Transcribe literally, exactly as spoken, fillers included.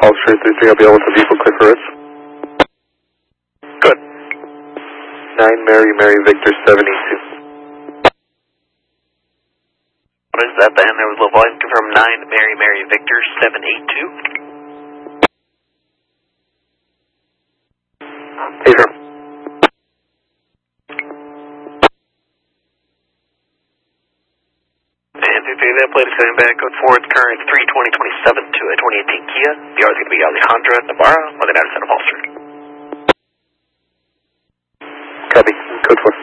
Falls three three three, I'll be able to vehicle clear for roads. Good. nine Mary Mary Victor seven eight two. What is that then? There was low volume. Confirm nine Mary Mary Victor seven eight two. Affirm. And three three, that plate is coming back. Code forward, current three twenty twenty-seven to a twenty eighteen Kia. The R is going to be Alejandra Navarra, looking out of Santa Falls. Copy. Code four.